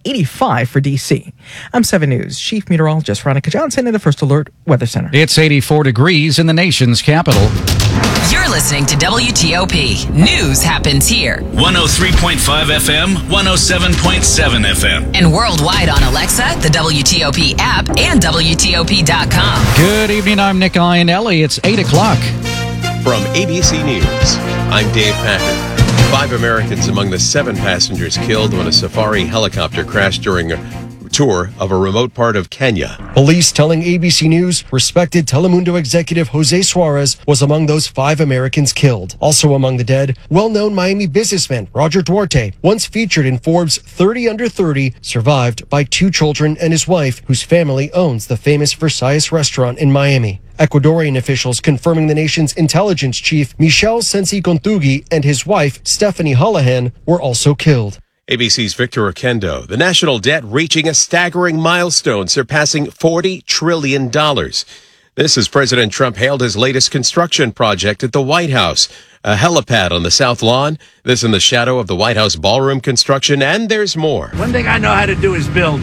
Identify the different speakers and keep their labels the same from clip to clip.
Speaker 1: 85 for D.C. I'm 7 News Chief Meteorologist Veronica Johnson in the First Alert Weather Center.
Speaker 2: It's 84 degrees in the nation's capital.
Speaker 3: You're listening to WTOP. News happens here.
Speaker 4: 103.5 FM, 107.7 FM.
Speaker 3: And worldwide on Alexa, the WTOP app, and WTOP.com.
Speaker 2: Good evening, I'm Nick Iannelli. It's 8 o'clock.
Speaker 5: From ABC News, I'm Dave Packer. 5 Americans among the 7 passengers killed when a safari helicopter crashed during a tour of a remote part of Kenya.
Speaker 6: Police telling ABC News respected Telemundo executive Jose Suarez was among those 5 Americans killed. Also among the dead, well-known Miami businessman Roger Duarte, once featured in Forbes 30 Under 30, survived by 2 children and his wife, whose family owns the famous Versailles restaurant in Miami. Ecuadorian officials confirming the nation's intelligence chief Michel Sensi Contugi and his wife Stephanie Holohan were also killed.
Speaker 5: ABC's Victor Oquendo. The national debt reaching a staggering milestone, surpassing $40 trillion. This as President Trump hailed his latest construction project at the White House, a helipad on the South Lawn. This in the shadow of the White House ballroom construction, and there's more.
Speaker 7: One thing I know how to do is build.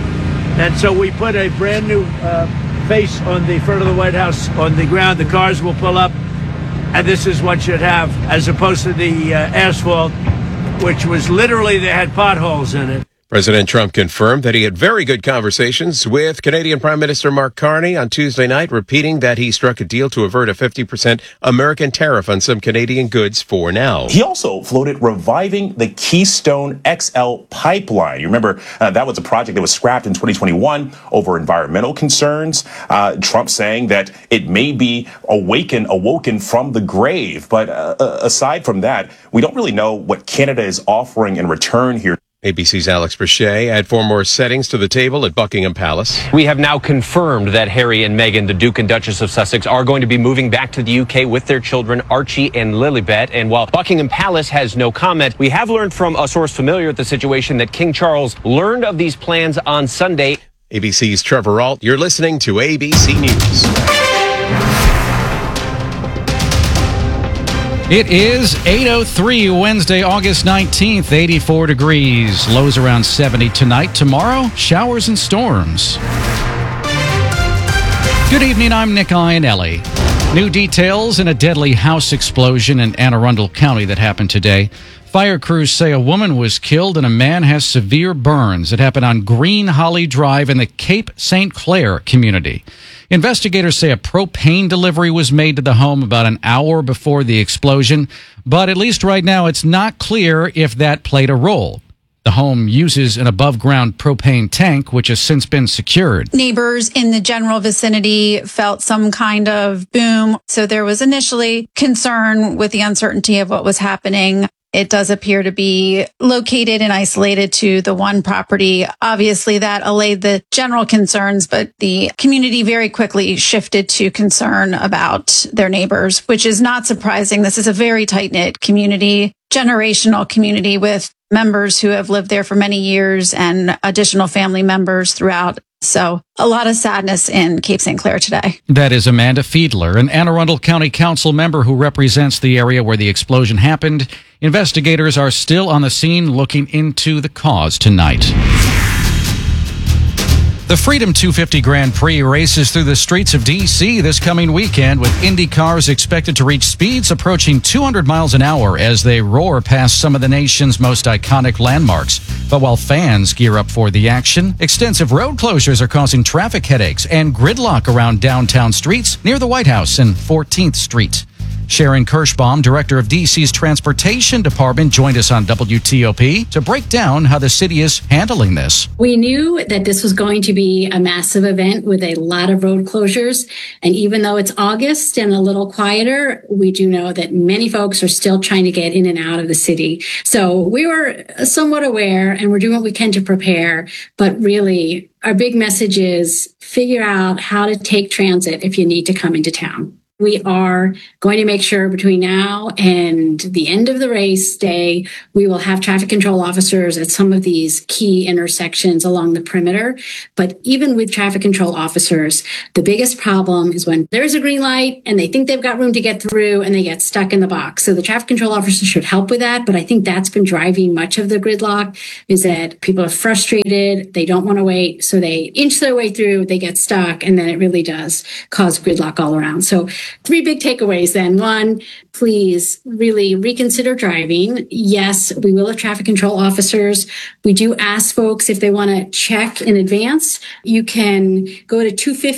Speaker 7: And so we put a brand new face on the front of the White House on the ground. The cars will pull up, and this is what you'd have, as opposed to the asphalt, which was literally, they had potholes in it.
Speaker 5: President Trump confirmed that he had very good conversations with Canadian Prime Minister Mark Carney on Tuesday night, repeating that he struck a deal to avert a 50% American tariff on some Canadian goods for now.
Speaker 8: He also floated reviving the Keystone XL pipeline. You remember that was a project that was scrapped in 2021 over environmental concerns. Trump saying that it may be awoken from the grave. But aside from that, we don't really know what Canada is offering in return here.
Speaker 5: ABC's Alex Brachet add 4 more settings to the table at Buckingham Palace.
Speaker 9: We have now confirmed that Harry and Meghan, the Duke and Duchess of Sussex, are going to be moving back to the UK with their children, Archie and Lilibet. And while Buckingham Palace has no comment, we have learned from a source familiar with the situation that King Charles learned of these plans on Sunday.
Speaker 5: ABC's Trevor Ault, you're listening to ABC News.
Speaker 2: It is 8:03 Wednesday, August 19th, 84 degrees. Lows around 70 tonight. Tomorrow, showers and storms. Good evening, I'm Nick Iannelli. New details in a deadly house explosion in Anne Arundel County that happened today. Fire crews say a woman was killed and a man has severe burns. It happened on Green Holly Drive in the Cape St. Clair community. Investigators say a propane delivery was made to the home about an hour before the explosion, but at least right now it's not clear if that played a role. The home uses an above-ground propane tank, which has since been secured.
Speaker 10: Neighbors in the general vicinity felt some kind of boom, so there was initially concern with the uncertainty of what was happening. It does appear to be located and isolated to the one property. Obviously, that allayed the general concerns, but the community very quickly shifted to concern about their neighbors, which is not surprising. This is a very tight-knit community, generational community with members who have lived there for many years and additional family members throughout. So a lot of sadness in Cape St. Clair today.
Speaker 2: That is Amanda Fiedler, an Anne Arundel County Council member who represents the area where the explosion happened. Investigators are still on the scene looking into the cause tonight. The Freedom 250 Grand Prix races through the streets of D.C. this coming weekend, with Indy cars expected to reach speeds approaching 200 miles an hour as they roar past some of the nation's most iconic landmarks. But while fans gear up for the action, extensive road closures are causing traffic headaches and gridlock around downtown streets near the White House and 14th Street. Sharon Kirschbaum, director of D.C.'s Transportation Department, joined us on WTOP to break down how the city is handling this.
Speaker 11: We knew that this was going to be a massive event with a lot of road closures. And even though it's August and a little quieter, we do know that many folks are still trying to get in and out of the city. So we were somewhat aware, and we're doing what we can to prepare. But really, our big message is figure out how to take transit if you need to come into town. We are going to make sure between now and the end of the race day, we will have traffic control officers at some of these key intersections along the perimeter. But even with traffic control officers, the biggest problem is when there's a green light and they think they've got room to get through and they get stuck in the box. So the traffic control officers should help with that. But I think that's been driving much of the gridlock, is that people are frustrated. They don't want to wait. So they inch their way through, they get stuck, and then it really does cause gridlock all around. So 3 big takeaways then. 1, please really reconsider driving. Yes, we will have traffic control officers. We do ask folks if they want to check in advance. You can go to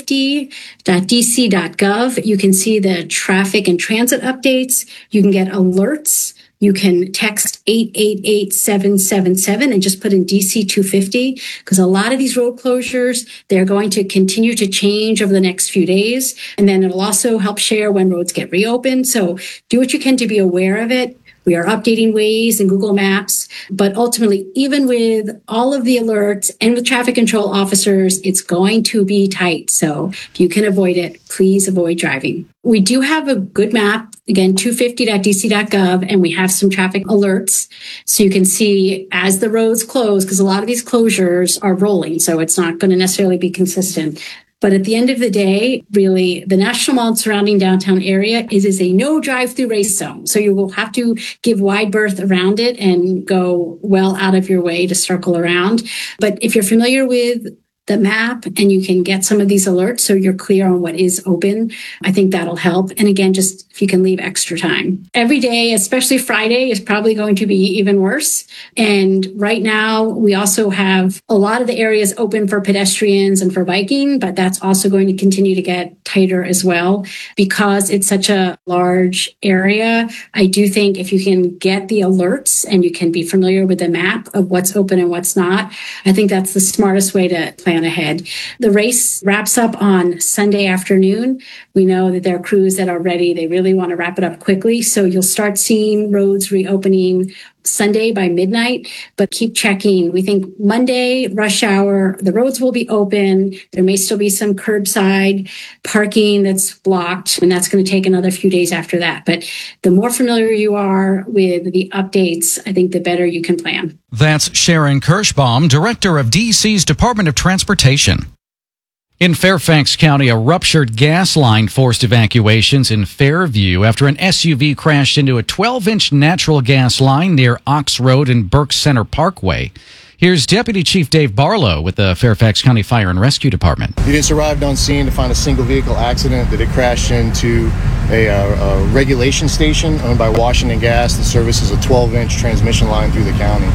Speaker 11: 250.dc.gov. You can see the traffic and transit updates. You can get alerts. You can text 888-777 and just put in DC 250, because a lot of these road closures, they're going to continue to change over the next few days. And then it'll also help share when roads get reopened. So do what you can to be aware of it. We are updating Waze and Google Maps, but ultimately, even with all of the alerts and with traffic control officers, it's going to be tight. So if you can avoid it, please avoid driving. We do have a good map, again, 250.dc.gov, and we have some traffic alerts. So you can see as the roads close, because a lot of these closures are rolling, so it's not going to necessarily be consistent. But at the end of the day, really, the National Mall and surrounding downtown area is a no drive-through race zone. So you will have to give wide berth around it and go well out of your way to circle around. But if you're familiar with the map and you can get some of these alerts so you're clear on what is open, I think that'll help. And again, just if you can leave extra time. Every day, especially Friday, is probably going to be even worse. And right now, we also have a lot of the areas open for pedestrians and for biking, but that's also going to continue to get tighter as well. Because it's such a large area, I do think if you can get the alerts and you can be familiar with the map of what's open and what's not, I think that's the smartest way to plan ahead. The race wraps up on Sunday afternoon. We know that there are crews that are ready. They really want to wrap it up quickly. So you'll start seeing roads reopening Sunday by midnight, but keep checking. We think Monday, rush hour, the roads will be open. There may still be some curbside parking that's blocked, and that's going to take another few days after that. But the more familiar you are with the updates, I think the better you can plan.
Speaker 2: That's Sharon Kirschbaum, Director of DC's Department of Transportation. In Fairfax County, a ruptured gas line forced evacuations in Fairview after an SUV crashed into a 12-inch natural gas line near Ox Road and Burke Center Parkway. Here's Deputy Chief Dave Barlow with the Fairfax County Fire and Rescue Department.
Speaker 12: Units arrived on scene to find a single vehicle accident that had crashed into a regulation station owned by Washington Gas that services a 12-inch transmission line through the county.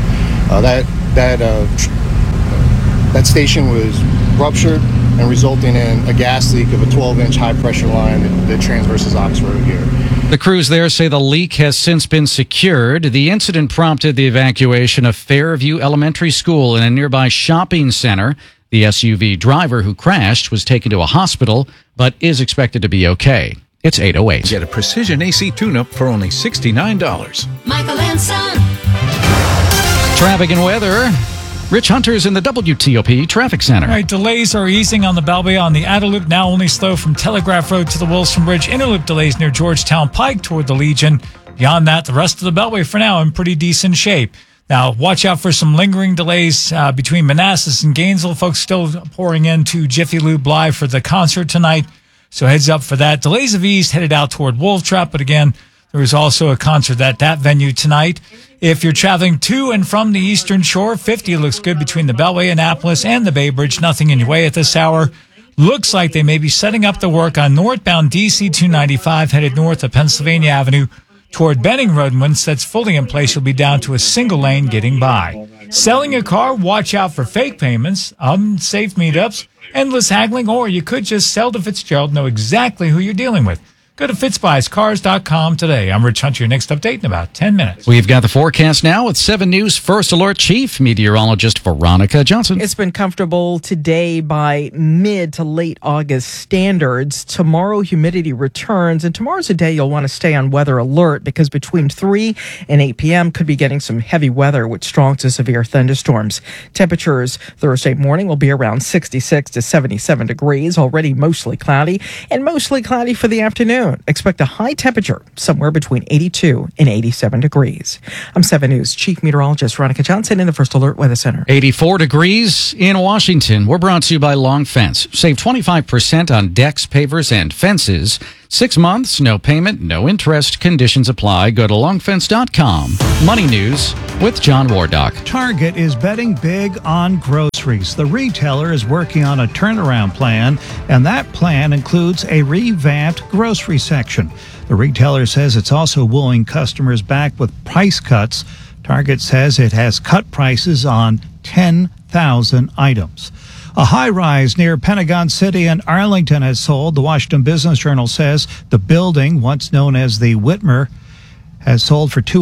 Speaker 12: That station was ruptured and resulting in a gas leak of a 12-inch high-pressure line that transverses Ox Road here.
Speaker 2: The crews there say the leak has since been secured. The incident prompted the evacuation of Fairview Elementary School in a nearby shopping center. The SUV driver who crashed was taken to a hospital, but is expected to be okay. It's 8:08.
Speaker 13: Get a precision AC tune-up for only $69.
Speaker 3: Michael and Son.
Speaker 2: Traffic and weather. Rich Hunter's in the WTOP Traffic Center.
Speaker 14: All right, delays are easing on the Beltway on the Outer Loop, now only slow from Telegraph Road to the Wilson Bridge. Inner Loop delays near Georgetown Pike toward the Legion. Beyond that, the rest of the Beltway for now in pretty decent shape. Now, watch out for some lingering delays between Manassas and Gainesville. Folks still pouring into Jiffy Lube Live for the concert tonight, so heads up for that. Delays have eased, headed out toward Wolf Trap, but again, there is also a concert at that venue tonight. If you're traveling to and from the Eastern Shore, 50 looks good between the Beltway, Annapolis, and the Bay Bridge. Nothing in your way at this hour. Looks like they may be setting up the work on northbound DC 295 headed north of Pennsylvania Avenue toward Benning Road. And once that's fully in place, you'll be down to a single lane getting by. Selling a car, watch out for fake payments, unsafe meetups, endless haggling, or you could just sell to Fitzgerald, know exactly who you're dealing with. Go to FitzBuysCars.com today. I'm Rich Hunter. Your next update in about 10 minutes.
Speaker 2: We've got the forecast now with 7 News First Alert Chief Meteorologist Veronica Johnson.
Speaker 1: It's been comfortable today by mid to late August standards. Tomorrow, humidity returns, and tomorrow's a day you'll want to stay on weather alert because between 3 and 8 p.m. could be getting some heavy weather with strong to severe thunderstorms. Temperatures Thursday morning will be around 66 to 77 degrees, already mostly cloudy, and mostly cloudy for the afternoon. afternoon, expect a high temperature somewhere between 82 and 87 degrees. I'm 7 News Chief Meteorologist Veronica Johnson in the First Alert Weather Center.
Speaker 2: 84 degrees in Washington. We're brought to you by Long Fence. Save 25% on decks, pavers, and fences. 6 months, no payment, no interest. Conditions apply. Go to longfence.com. Money News with John Wardock.
Speaker 15: Target is betting big on groceries. The retailer is working on a turnaround plan, and that plan includes a revamped grocery section. The retailer says it's also wooing customers back with price cuts. Target says it has cut prices on 10,000 items. A high-rise near Pentagon City in Arlington has sold. The Washington Business Journal says the building, once known as the Whitmer, has sold for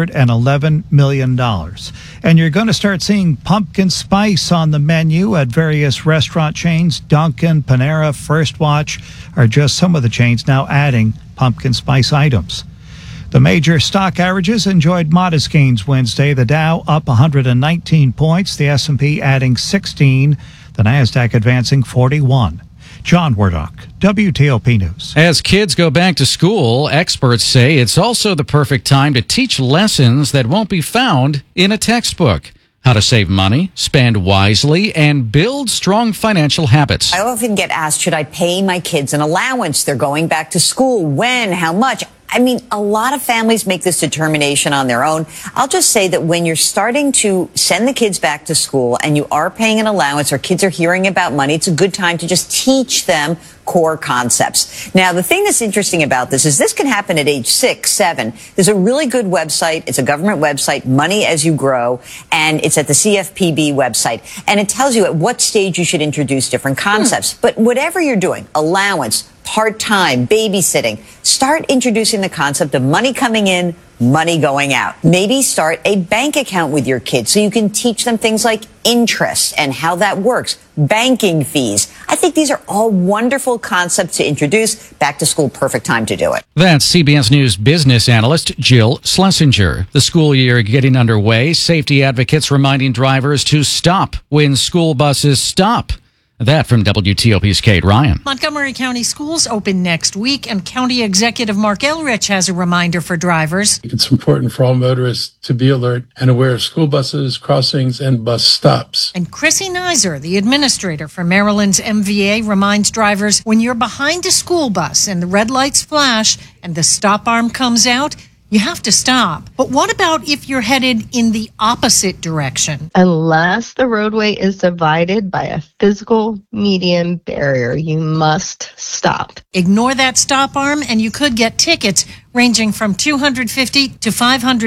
Speaker 15: $211 million. And you're going to start seeing pumpkin spice on the menu at various restaurant chains. Dunkin', Panera, First Watch are just some of the chains now adding pumpkin spice items. The major stock averages enjoyed modest gains Wednesday. The Dow up 119 points, the S&P adding 16, the Nasdaq advancing 41. John Wardock, WTOP News.
Speaker 2: As kids go back to school, experts say it's also the perfect time to teach lessons that won't be found in a textbook. How to save money, spend wisely, and build strong financial habits.
Speaker 16: I often get asked, should I pay my kids an allowance? They're going back to school. When? How much? I mean, a lot of families make this determination on their own. I'll just say that when you're starting to send the kids back to school and you are paying an allowance or kids are hearing about money, it's a good time to just teach them core concepts. Now, the thing that's interesting about this is this can happen at age 6, 7. There's a really good website. It's a government website, Money As You Grow, and it's at the CFPB website. And it tells you at what stage you should introduce different concepts. But whatever you're doing, allowance, part-time, babysitting, start introducing the concept of money coming in, money going out. Maybe start a bank account with your kids so you can teach them things like interest and how that works, banking fees. I think these are all wonderful concepts to introduce. Back to school, perfect time to do it.
Speaker 2: That's CBS News business analyst Jill Schlesinger. The school year getting underway. Safety advocates reminding drivers to stop when school buses stop. That from WTOP's Kate Ryan.
Speaker 17: Montgomery County Schools open next week, and County Executive Mark Elrich has a reminder for drivers.
Speaker 18: It's important for all motorists to be alert and aware of school buses, crossings, and bus stops.
Speaker 17: And Chrissy Nizer, the administrator for Maryland's MVA, reminds drivers when you're behind a school bus and the red lights flash and the stop arm comes out, you have to stop. But what about if you're headed in the opposite direction?
Speaker 19: Unless the roadway is divided by a physical median barrier, you must stop.
Speaker 17: Ignore that stop arm and you could get tickets ranging from $250 to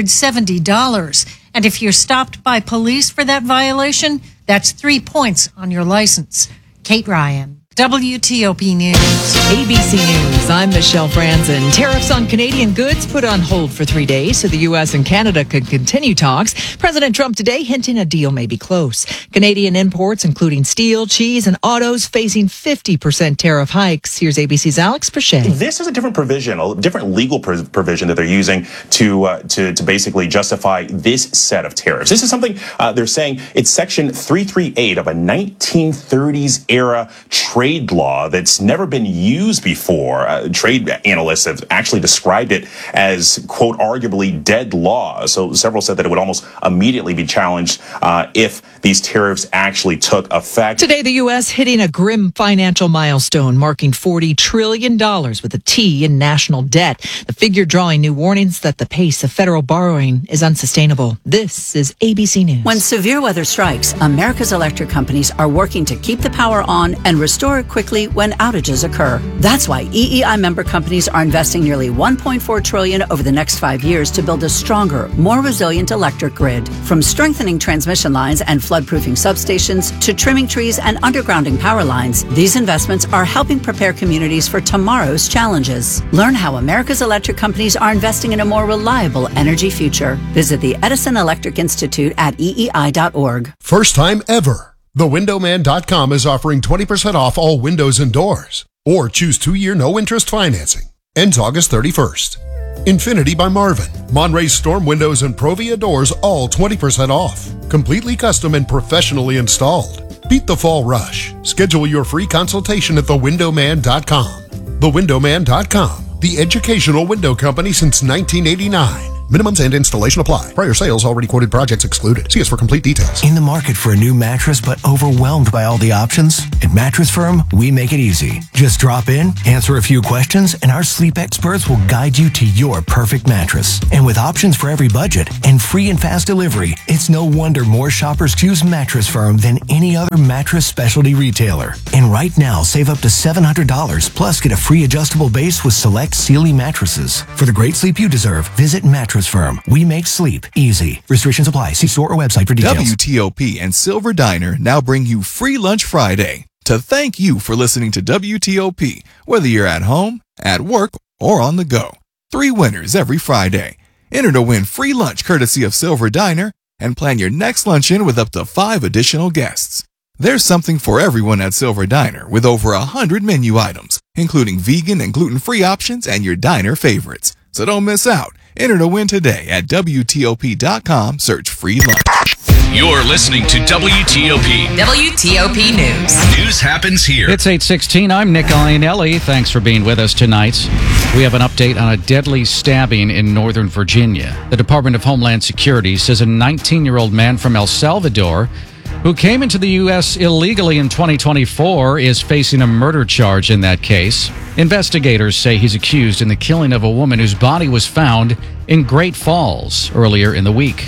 Speaker 17: $570. And if you're stopped by police for that violation, that's 3 points on your license. Kate Ryan, WTOP News.
Speaker 20: ABC News, I'm Michelle Franzen. Tariffs on Canadian goods put on hold for 3 days so the U.S. and Canada could continue talks. President Trump today hinting a deal may be close. Canadian imports, including steel, cheese, and autos, facing 50% tariff hikes. Here's ABC's Alex Pachet.
Speaker 8: This is a different provision, a different legal provision that they're using to basically justify this set of tariffs. This is something they're saying it's Section 338 of a 1930s era trade law that's never been used before. Trade analysts have actually described it as, quote, arguably dead law. So several said that it would almost immediately be challenged if these tariffs actually took effect.
Speaker 20: Today, the U.S. hitting a grim financial milestone, marking $40 trillion with a T in national debt. The figure drawing new warnings that the pace of federal borrowing is unsustainable. This is ABC News.
Speaker 21: When severe weather strikes, America's electric companies are working to keep the power on and restore it quickly when outages occur. That's why EEI member companies are investing nearly $1.4 trillion over the next 5 years to build a stronger, more resilient electric grid. From strengthening transmission lines and flood-proofing substations to trimming trees and undergrounding power lines, these investments are helping prepare communities for tomorrow's challenges. Learn how America's electric companies are investing in a more reliable energy future. Visit the Edison Electric Institute at EEI.org.
Speaker 22: First time ever, thewindowman.com is offering 20% off all windows and doors. Or choose 2-year no-interest financing. Ends August 31st. Infinity by Marvin, Monterey Storm Windows and Provia Doors, all 20% off. Completely custom and professionally installed. Beat the fall rush. Schedule your free consultation at thewindowman.com. Thewindowman.com. the educational window company since 1989. Minimums and installation apply. Prior sales, already quoted projects excluded. See us for complete details.
Speaker 4: In the market for a new mattress but overwhelmed by all the options? At Mattress Firm, we make it easy. Just drop in, answer a few questions, and our sleep experts will guide you to your perfect mattress. And with options for every budget and free and fast delivery, it's no wonder more shoppers choose Mattress Firm than any other mattress specialty retailer. And right now, save up to $700, plus get a free adjustable base with select Sealy mattresses. For the great sleep you deserve, visit Mattress Firm. We make sleep easy. Restrictions apply. See store or website for details.
Speaker 6: WTOP and Silver Diner now bring you Free Lunch Friday to thank you for listening to WTOP, whether you're at home, at work, or on the go. 3 winners every Friday. Enter to win free lunch courtesy of Silver Diner and plan your next luncheon with up to 5 additional guests. There's something for everyone at Silver Diner with over 100 menu items, including vegan and gluten-free options and your diner favorites. So don't miss out. Enter to win today at WTOP.com. Search free lunch.
Speaker 23: You're listening to WTOP.
Speaker 3: WTOP News.
Speaker 23: News happens here.
Speaker 2: It's 8:16. I'm Nick Iannelli. Thanks for being with us tonight. We have an update on a deadly stabbing in Northern Virginia. The Department of Homeland Security says a 19-year-old man from El Salvador who came into the U.S. illegally in 2024 is facing a murder charge in that case. Investigators say he's accused in the killing of a woman whose body was found in Great Falls earlier in the week.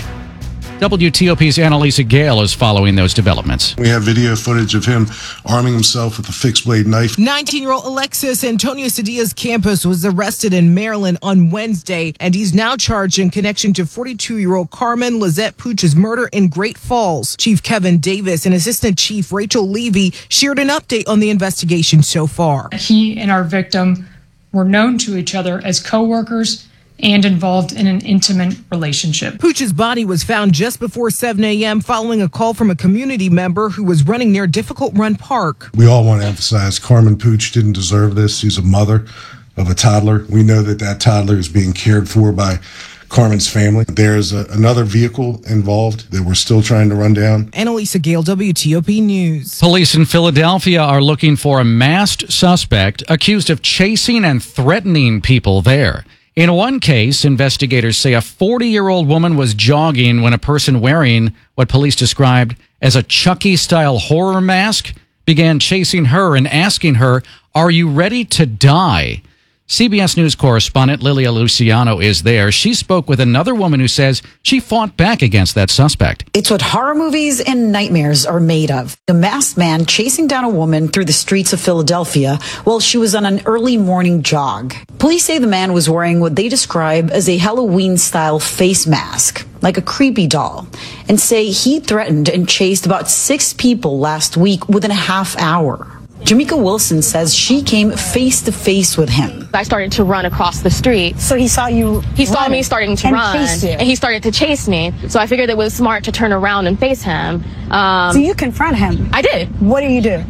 Speaker 2: WTOP's Annalisa Gale is following those developments.
Speaker 24: We have video footage of him arming himself with a fixed-blade knife.
Speaker 25: 19-year-old Alexis Antonio Cedilla's Campos was arrested in Maryland on Wednesday, and he's now charged in connection to 42-year-old Carmen Lizette Puch's murder in Great Falls. Chief Kevin Davis and Assistant Chief Rachel Levy shared an update on the investigation so far.
Speaker 26: He and our victim were known to each other as co-workers and involved in an intimate relationship.
Speaker 25: Puch's body was found just before 7 a.m. following a call from a community member who was running near Difficult Run Park.
Speaker 24: We all want to emphasize Carmen Puch didn't deserve this. She's a mother of a toddler. We know that that toddler is being cared for by Carmen's family. There's another vehicle involved that we're still trying to run down.
Speaker 25: Annalisa Gale, WTOP News.
Speaker 2: Police in Philadelphia are looking for a masked suspect accused of chasing and threatening people there. In one case, investigators say a 40-year-old woman was jogging when a person wearing what police described as a Chucky-style horror mask began chasing her and asking her, "Are you ready to die?" CBS News correspondent Lilia Luciano is there. She spoke with another woman who says she fought back against that suspect.
Speaker 27: It's what horror movies and nightmares are made of. A masked man chasing down a woman through the streets of Philadelphia while she was on an early morning jog. Police say the man was wearing what they describe as a Halloween-style face mask, like a creepy doll, and say he threatened and chased about 6 people last week within a half hour. Jamaica Wilson says she came face to face with him.
Speaker 28: I started to run across the street.
Speaker 29: So he saw you.
Speaker 28: He saw me starting to run,
Speaker 29: chased you.
Speaker 28: and he started to chase me. So I figured it was smart to turn around and face him.
Speaker 29: So you confront him.
Speaker 28: I did.
Speaker 29: What do you do?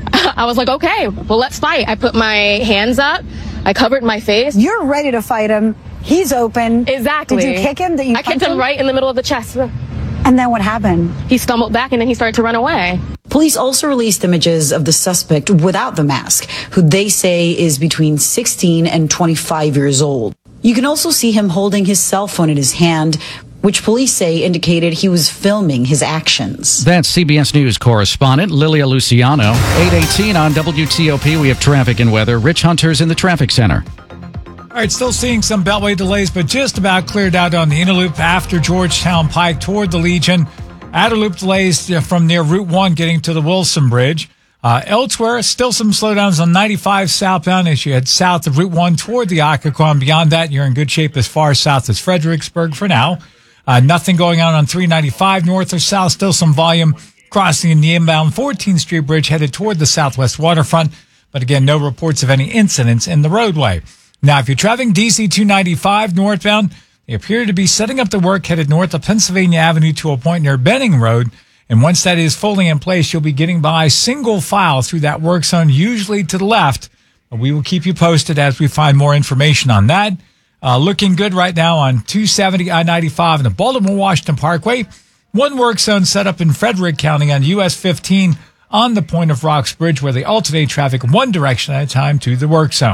Speaker 28: I was like, okay, well, let's fight. I put my hands up. I covered my face.
Speaker 29: You're ready to fight him. He's open.
Speaker 28: Exactly.
Speaker 29: Did you kick him? Did you
Speaker 28: I kicked him right in the middle of the chest.
Speaker 29: And then what happened?
Speaker 28: He stumbled back and then he started to run away.
Speaker 27: Police also released images of the suspect without the mask, who they say is between 16 and 25 years old. You can also see him holding his cell phone in his hand, which police say indicated he was filming his actions.
Speaker 2: That's CBS News correspondent Lilia Luciano. 8:18 on WTOP. We have traffic and weather. Rich Hunter's in the traffic center.
Speaker 14: All right, still seeing some Beltway delays, but just about cleared out on the inner loop after Georgetown Pike toward the Legion. Outer loop delays from near Route 1 getting to the Wilson Bridge. Elsewhere, still some slowdowns on 95 southbound as you head south of Route 1 toward the Occoquan. Beyond that, you're in good shape as far south as Fredericksburg for now. Nothing going on 395 north or south. Still some volume crossing the inbound 14th Street Bridge headed toward the southwest waterfront. But again, no reports of any incidents in the roadway. Now, if you're traveling DC 295 northbound, they appear to be setting up the work headed north of Pennsylvania Avenue to a point near Benning Road. And once that is fully in place, you'll be getting by single file through that work zone, usually to the left. But we will keep you posted as we find more information on that. Looking good right now on 270 I-95 and the Baltimore-Washington Parkway. One work zone set up in Frederick County on US 15 on the Point of Rocks Bridge, where they alternate traffic one direction at a time to the work zone.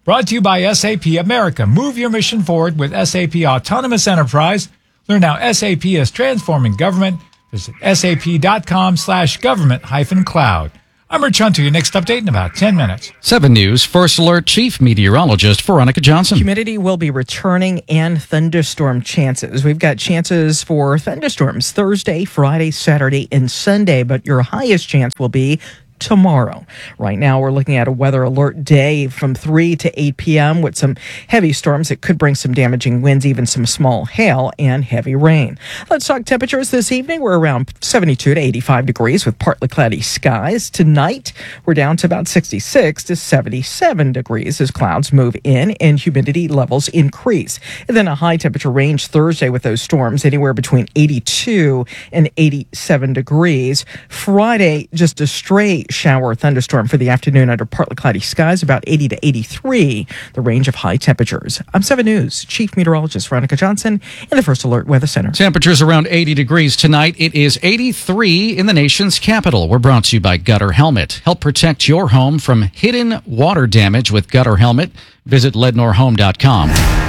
Speaker 14: Brought to you by SAP America. Move your mission forward with SAP Autonomous Enterprise. Learn how SAP is transforming government. Visit sap.com/government-cloud. I'm Rich Hunter. Your next update in about 10 minutes.
Speaker 2: 7 News First Alert Chief Meteorologist Veronica Johnson.
Speaker 1: Humidity will be returning and thunderstorm chances. We've got chances for thunderstorms Thursday, Friday, Saturday, and Sunday, but your highest chance will be tomorrow. Right now, we're looking at a weather alert day from 3 to 8 p.m. with some heavy storms that could bring some damaging winds, even some small hail and heavy rain. Let's talk temperatures this evening. We're around 72 to 85 degrees with partly cloudy skies. Tonight, we're down to about 66 to 77 degrees as clouds move in and humidity levels increase. And then a high temperature range Thursday with those storms anywhere between 82 and 87 degrees. Friday, just a straight shower thunderstorm for the afternoon under partly cloudy skies, about 80 to 83, the range of high temperatures. I'm 7 News Chief Meteorologist Veronica Johnson in the First Alert Weather Center.
Speaker 2: Temperatures around 80 degrees tonight. It is 83 in the nation's capital. We're brought to you by Gutter Helmet. Help protect your home from hidden water damage with Gutter Helmet. Visit lednorhome.com.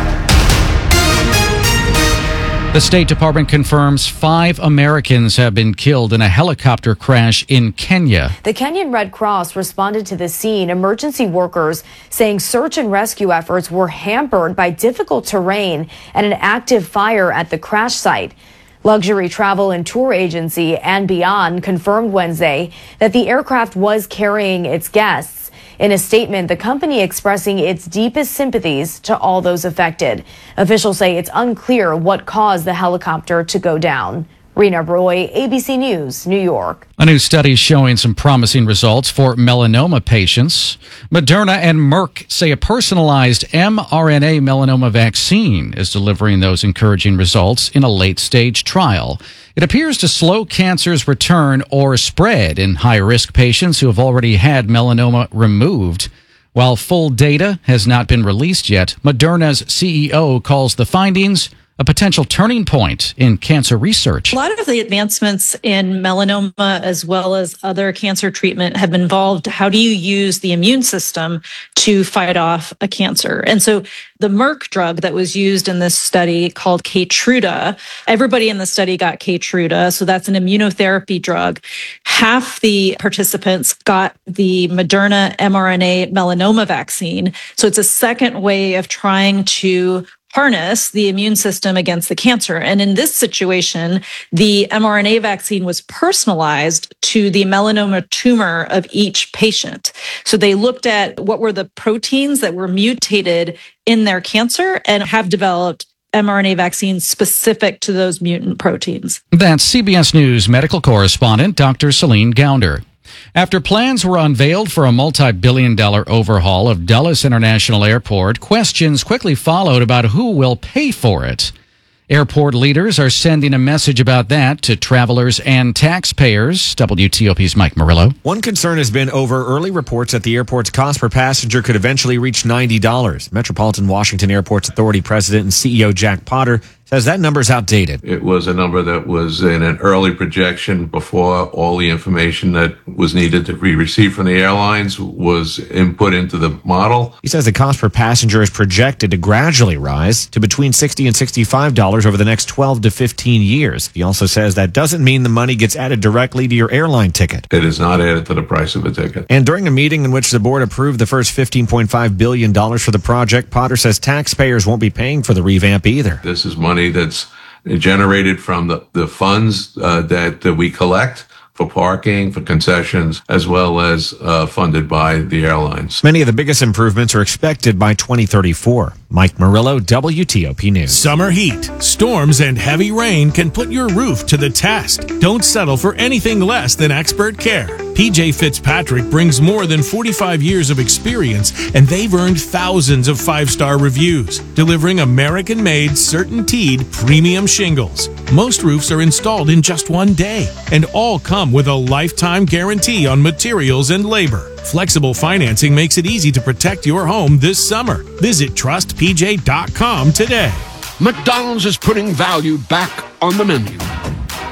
Speaker 2: The State Department confirms 5 Americans have been killed in a helicopter crash in Kenya.
Speaker 5: The Kenyan Red Cross responded to the scene. Emergency workers saying search and rescue efforts were hampered by difficult terrain and an active fire at the crash site. Luxury travel and tour agency And Beyond confirmed Wednesday that the aircraft was carrying its guests. In a statement, the company expressing its deepest sympathies to all those affected. Officials say it's unclear what caused the helicopter to go down. Rena Roy, ABC News, New York.
Speaker 2: A new study showing some promising results for melanoma patients. Moderna and Merck say a personalized mRNA melanoma vaccine is delivering those encouraging results in a late-stage trial. It appears to slow cancer's return or spread in high-risk patients who have already had melanoma removed. While full data has not been released yet, Moderna's CEO calls the findings a potential turning point in cancer research.
Speaker 7: A lot of the advancements in melanoma as well as other cancer treatment have involved how do you use the immune system to fight off a cancer. And so the Merck drug that was used in this study called Keytruda, everybody in the study got Keytruda, so that's an immunotherapy drug. Half the participants got the Moderna mRNA melanoma vaccine. So it's a second way of trying to harness the immune system against the cancer. And in this situation, the mRNA vaccine was personalized to the melanoma tumor of each patient. So they looked at what were the proteins that were mutated in their cancer and have developed mRNA vaccines specific to those mutant proteins.
Speaker 2: That's CBS News medical correspondent Dr. Celine Gounder. After plans were unveiled for a multi-billion-dollar overhaul of Dulles International Airport, questions quickly followed about who will pay for it. Airport leaders are sending a message about that to travelers and taxpayers. WTOP's Mike Murillo.
Speaker 9: One concern has been over early reports that the airport's cost per passenger could eventually reach $90. Metropolitan Washington Airports Authority President and CEO Jack Potter says that number is outdated.
Speaker 10: It was a number that was in an early projection before all the information that was needed to be received from the airlines was input into the model.
Speaker 9: He says the cost per passenger is projected to gradually rise to between $60 and $65 over the next 12 to 15 years. He also says that doesn't mean the money gets added directly to your airline ticket.
Speaker 10: It is not added to the price of a ticket.
Speaker 9: And during a meeting in which the board approved the first $15.5 billion for the project, Potter says taxpayers won't be paying for the revamp either.
Speaker 10: This is money that's generated from the funds that we collect for parking, for concessions, as well as funded by the airlines.
Speaker 9: Many of the biggest improvements are expected by 2034. Mike Murillo, WTOP News.
Speaker 11: Summer heat, storms, and heavy rain can put your roof to the test. Don't settle for anything less than expert care. PJ Fitzpatrick brings more than 45 years of experience, and they've earned thousands of 5-star reviews, delivering American-made, CertainTeed premium shingles. Most roofs are installed in just one day, and all come with a lifetime guarantee on materials and labor. Flexible financing makes it easy to protect your home this summer. Visit trustpj.com today.
Speaker 12: McDonald's is putting value back on the menu.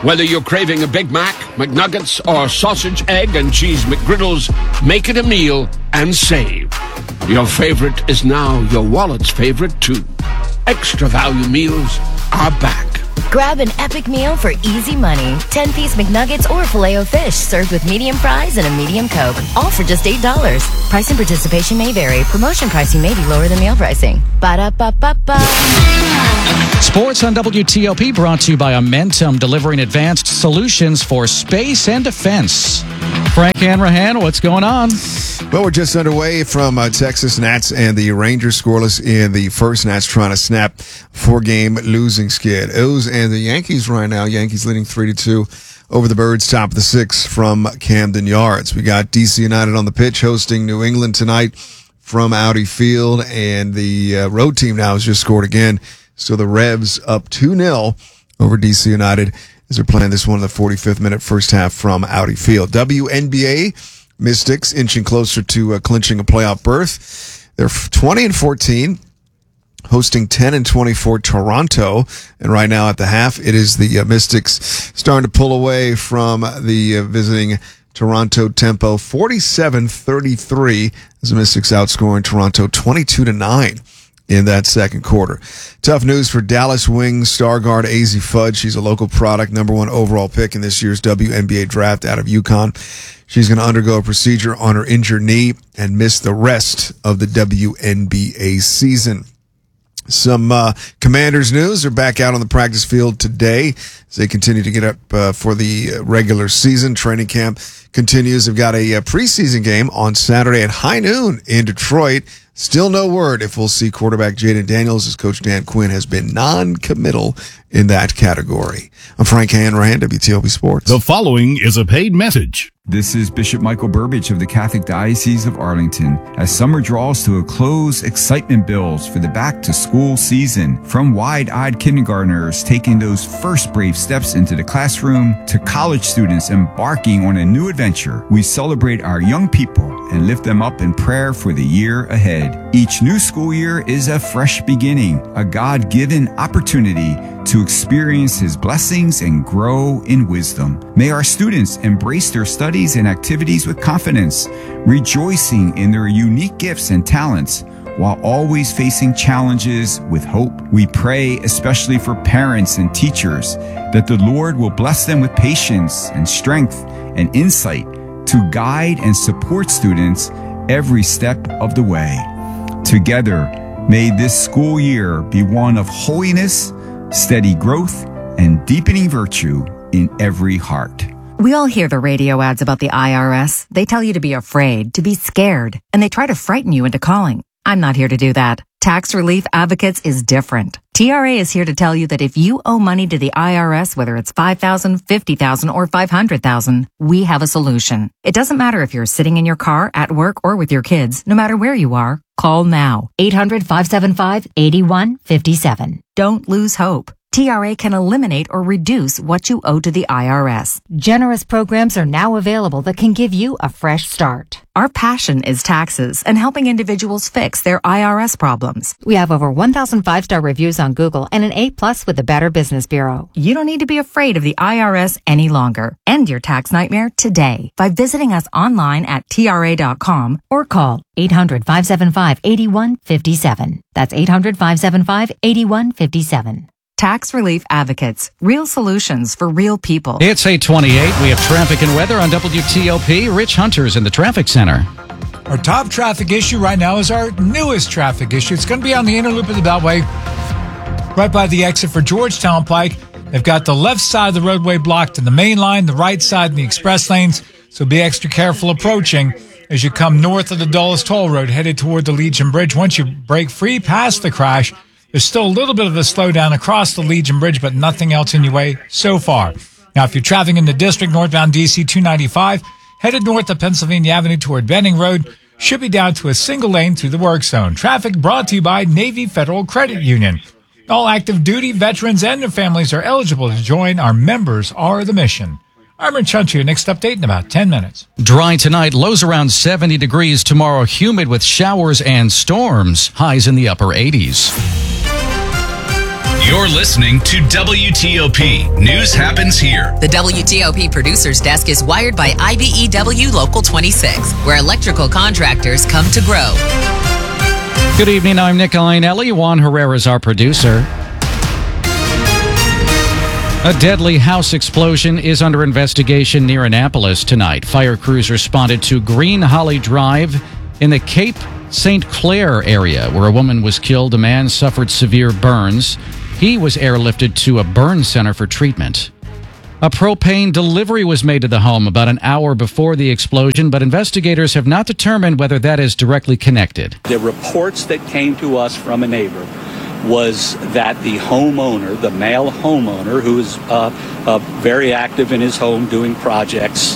Speaker 8: Whether you're craving a Big Mac, McNuggets, or sausage, egg, and cheese McGriddles, make it a meal and save. Your favorite is now your wallet's favorite, too. Extra value meals are back.
Speaker 12: Grab an epic meal for easy money. 10-piece McNuggets or Filet-O-Fish served with medium fries and a medium Coke. All for just $8. Price and participation may vary. Promotion pricing may be lower than meal pricing. Ba-da-ba-ba-ba.
Speaker 2: Sports on WTOP brought to you by Amentum, delivering advanced solutions for space and defense. Frank Hanrahan, what's going on?
Speaker 13: Well, we're just underway from Texas Nats and the Rangers scoreless in the first. Nats trying to snap 4-game losing skid. O's and the Yankees right now. Yankees leading 3-2 over the Birds, top of the 6th from Camden Yards. We got DC United on the pitch hosting New England tonight from Audi Field, and the road team now has just scored again. So the Revs up 2-0 over DC United as they're playing this one in the 45th minute first half from Audi Field. WNBA Mystics inching closer to clinching a playoff berth. They're 20-14, hosting 10-24 Toronto. And right now at the half, it is the Mystics starting to pull away from the visiting Toronto tempo. 47-33 as the Mystics outscoring Toronto 22-9. In that second quarter. Tough news for Dallas Wings star guard Azzi Fudd. She's a local product, #1 overall pick in this year's WNBA draft out of UConn. She's going to undergo a procedure on her injured knee and miss the rest of the WNBA season. Some Commanders news. They're back out on the practice field today as they continue to get up for the regular season. Training camp continues. They've got a preseason game on Saturday at high noon in Detroit. Still no word if we'll see quarterback Jaden Daniels, as Coach Dan Quinn has been non-committal in that category. I'm Frank Hanrahan, WTOP Sports.
Speaker 15: The following is a paid message.
Speaker 16: This is Bishop Michael Burbidge of the Catholic Diocese of Arlington. As summer draws to a close, excitement builds for the back-to-school season. From wide-eyed kindergartners taking those first brave steps into the classroom to college students embarking on a new adventure, we celebrate our young people and lift them up in prayer for the year ahead. Each new school year is a fresh beginning, a God-given opportunity to experience His blessings and grow in wisdom. May our students embrace their studies and activities with confidence, rejoicing in their unique gifts and talents, while always facing challenges with hope. We pray especially for parents and teachers that the Lord will bless them with patience and strength and insight to guide and support students every step of the way. Together, may this school year be one of holiness, steady growth, and deepening virtue in every heart.
Speaker 17: We all hear the radio ads about the IRS. They tell you to be afraid, to be scared, and they try to frighten you into calling. I'm not here to do that. Tax Relief Advocates is different. TRA is here to tell you that if you owe money to the IRS, whether it's $5,000, $50,000, or $500,000, we have a solution. It doesn't matter if you're sitting in your car, at work, or with your kids. No matter where you are, call now. 800-575-8157. Don't lose hope. TRA can eliminate or reduce what you owe to the IRS. Generous programs are now available that can give you a fresh start. Our passion is taxes and helping individuals fix their IRS problems. We have over 1,000 5-star reviews on Google and an A+ with the Better Business Bureau. You don't need to be afraid of the IRS any longer. End your tax nightmare today by visiting us online at TRA.com or call 800-575-8157. That's 800-575-8157. Tax Relief Advocates. Real solutions for real people.
Speaker 2: It's 8:28. We have traffic and weather on WTOP. Rich Hunter's in the traffic center.
Speaker 14: Our top traffic issue right now is our newest traffic issue. It's going to be on the inner loop of the Beltway, right by the exit for Georgetown Pike. They've got the left side of the roadway blocked in the main line, the right side in the express lanes. So be extra careful approaching as you come north of the Dulles Toll Road, headed toward the Legion Bridge. Once you break free past the crash, there's still a little bit of a slowdown across the Legion Bridge, but nothing else in your way so far. Now, if you're traveling in the district northbound DC 295, headed north of Pennsylvania Avenue toward Benning Road, should be down to a single lane through the work zone. Traffic brought to you by Navy Federal Credit Union. All active duty veterans and their families are eligible to join. Our members are the mission. I'm Rich Hunter, your next update in about 10 minutes.
Speaker 2: Dry tonight, lows around 70 degrees tomorrow, humid with showers and storms, highs in the upper 80s.
Speaker 3: You're listening to WTOP. News happens here.
Speaker 4: The WTOP Producers Desk is wired by IBEW Local 26, where electrical contractors come to grow.
Speaker 2: Good evening. I'm Nick Iannelli. Juan Herrera is our producer. A deadly house explosion is under investigation near Annapolis tonight. Fire crews responded to Green Holly Drive in the Cape St. Clair area, where a woman was killed. A man suffered severe burns. He was airlifted to a burn center for treatment. A propane delivery was made to the home about an hour before the explosion, but investigators have not determined whether that is directly connected.
Speaker 6: The reports that came to us from a neighbor was that the homeowner, the male homeowner, who is very active in his home doing projects,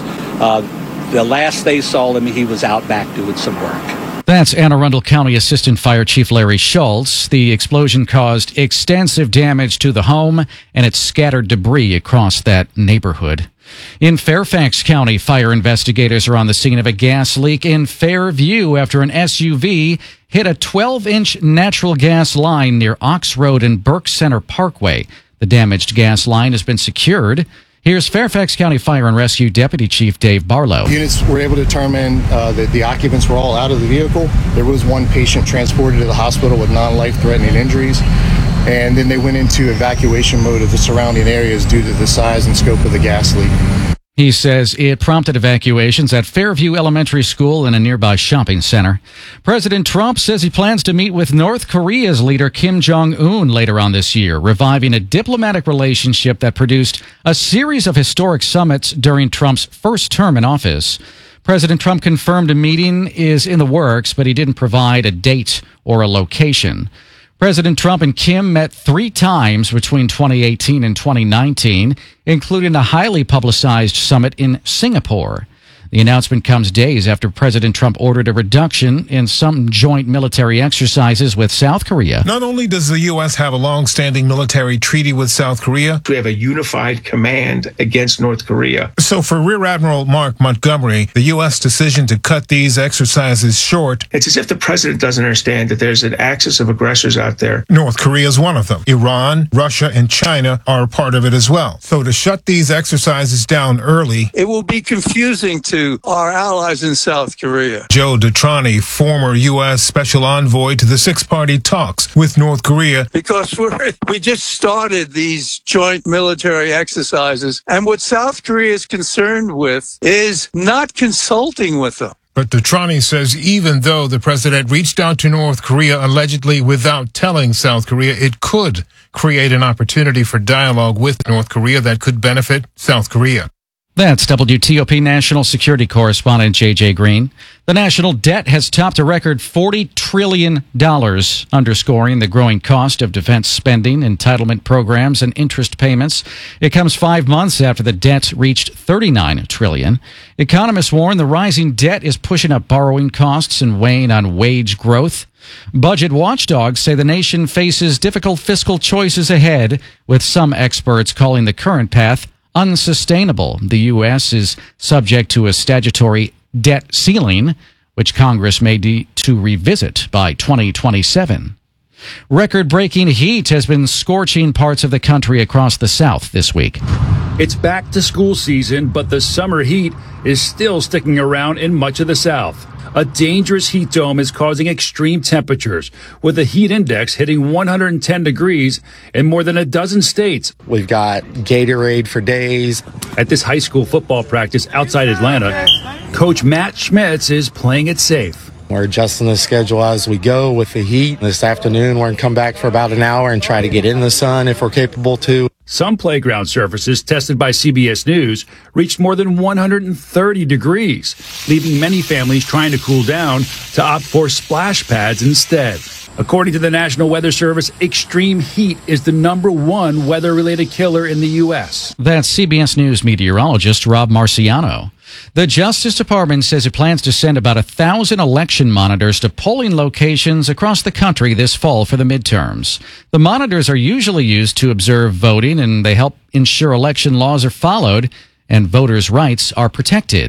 Speaker 6: the last they saw him, he was out back doing some work.
Speaker 2: That's Anne Arundel County Assistant Fire Chief Larry Schultz. The explosion caused extensive damage to the home, and it scattered debris across that neighborhood. In Fairfax County, fire investigators are on the scene of a gas leak in Fairview after an SUV hit a 12-inch natural gas line near Ox Road and Burke Center Parkway. The damaged gas line has been secured. Here's Fairfax County Fire and Rescue Deputy Chief Dave Barlow.
Speaker 18: Units were able to determine that the occupants were all out of the vehicle. There was one patient transported to the hospital with non-life-threatening injuries. And then they went into evacuation mode of the surrounding areas due to the size and scope of the gas leak.
Speaker 2: He says it prompted evacuations at Fairview Elementary School and a nearby shopping center. President Trump says he plans to meet with North Korea's leader Kim Jong-un later on this year, reviving a diplomatic relationship that produced a series of historic summits during Trump's first term in office. President Trump confirmed a meeting is in the works, but he didn't provide a date or a location. President Trump and Kim met 3 times between 2018 and 2019, including a highly publicized summit in Singapore. The announcement comes days after President Trump ordered a reduction in some joint military exercises with South Korea.
Speaker 19: Not only does the U.S. have a long-standing military treaty with South Korea,
Speaker 20: we have a unified command against North Korea.
Speaker 19: So for Rear Admiral Mark Montgomery, the U.S. decision to cut these exercises short.
Speaker 20: It's as if the president doesn't understand that there's an axis of aggressors out there.
Speaker 19: North Korea is one of them. Iran, Russia, and China are a part of it as well. So to shut these exercises down early,
Speaker 21: it will be confusing to our allies in South Korea.
Speaker 19: Joe Detrani, former U.S. Special Envoy to the six-party talks with North Korea.
Speaker 21: Because we just started these joint military exercises, and what South Korea is concerned with is not consulting with them.
Speaker 19: But Detrani says even though the president reached out to North Korea allegedly without telling South Korea, it could create an opportunity for dialogue with North Korea that could benefit South Korea.
Speaker 2: That's WTOP National Security Correspondent J.J. Green. The national debt has topped a record $40 trillion, underscoring the growing cost of defense spending, entitlement programs, and interest payments. It comes 5 months after the debt reached $39 trillion. Economists warn the rising debt is pushing up borrowing costs and weighing on wage growth. Budget watchdogs say the nation faces difficult fiscal choices ahead, with some experts calling the current path unsustainable. The U.S. is subject to a statutory debt ceiling, which Congress may need to revisit by 2027. Record-breaking heat has been scorching parts of the country across the South this week.
Speaker 22: It's back to school season, but the summer heat is still sticking around in much of the South. A dangerous heat dome is causing extreme temperatures, with the heat index hitting 110 degrees in more than a dozen states.
Speaker 23: We've got Gatorade for days.
Speaker 22: At this high school football practice outside Atlanta, Coach Matt Schmitz is playing it safe.
Speaker 23: We're adjusting the schedule as we go with the heat. This afternoon, we're going to come back for about an hour and try to get in the sun if we're capable to.
Speaker 22: Some playground surfaces tested by CBS News reached more than 130 degrees, leaving many families trying to cool down to opt for splash pads instead. According to the National Weather Service, extreme heat is the #1 weather-related killer in the U.S.
Speaker 2: That's CBS News meteorologist Rob Marciano. The Justice Department says it plans to send about 1,000 election monitors to polling locations across the country this fall for the midterms. The monitors are usually used to observe voting, and they help ensure election laws are followed and voters' rights are protected.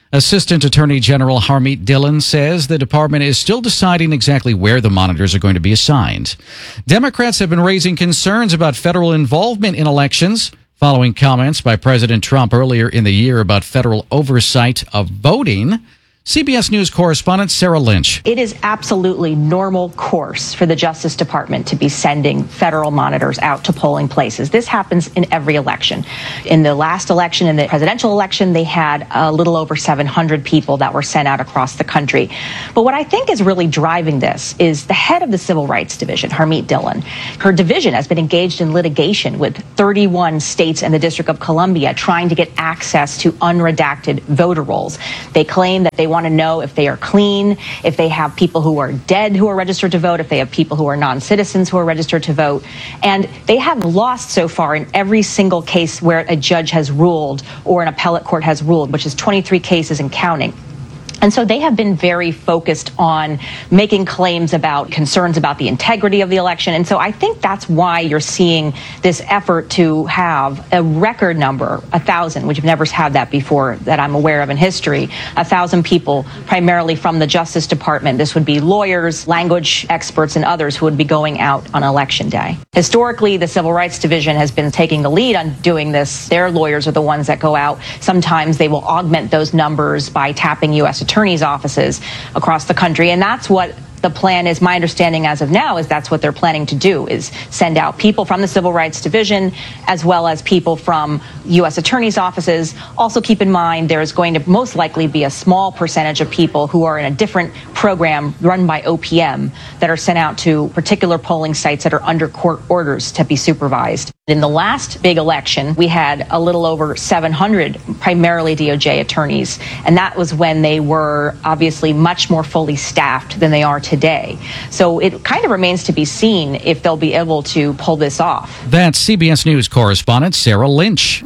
Speaker 2: Assistant Attorney General Harmeet Dillon says the department is still deciding exactly where the monitors are going to be assigned. Democrats have been raising concerns about federal involvement in elections following comments by President Trump earlier in the year about federal oversight of voting. CBS News correspondent Sarah Lynch.
Speaker 1: It is absolutely normal course for the Justice Department to be sending federal monitors out to polling places. This happens in every election. In the last election, in the presidential election, they had a little over 700 people that were sent out across the country. But what I think is really driving this is the head of the Civil Rights Division, Harmeet Dillon. Her division has been engaged in litigation with 31 states and the District of Columbia trying to get access to unredacted voter rolls. They claim that they want to know if they are clean, if they have people who are dead who are registered to vote, if they have people who are non-citizens who are registered to vote. And they have lost so far in every single case where a judge has ruled or an appellate court has ruled, which is 23 cases and counting. And so they have been very focused on making claims about concerns about the integrity of the election. And so I think that's why you're seeing this effort to have a record number, 1,000, which we've never had that before that I'm aware of in history, 1,000 people, primarily from the Justice Department. This would be lawyers, language experts, and others who would be going out on Election Day. Historically, the Civil Rights Division has been taking the lead on doing this. Their lawyers are the ones that go out. Sometimes they will augment those numbers by tapping U.S. attorneys' offices across the country, and that's what the plan is. My understanding as of now is that's what they're planning to do, is send out people from the Civil Rights Division as well as people from U.S. attorneys' offices. Also keep in mind there is going to most likely be a small percentage of people who are in a different program run by OPM that are sent out to particular polling sites that are under court orders to be supervised. In the last big election, we had a little over 700 primarily DOJ attorneys, and that was when they were obviously much more fully staffed than they are today. So it kind of remains to be seen if they'll be able to pull this off.
Speaker 2: That's CBS News correspondent Sarah Lynch.